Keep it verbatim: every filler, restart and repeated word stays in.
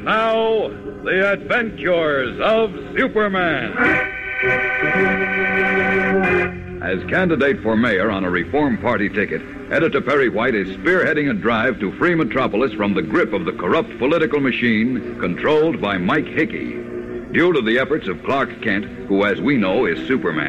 Now, the adventures of Superman. As candidate for mayor on a Reform Party ticket, Editor Perry White is spearheading a drive to free Metropolis from the grip of the corrupt political machine controlled by Mike Hickey. Due to the efforts of Clark Kent, who, as we know, is Superman.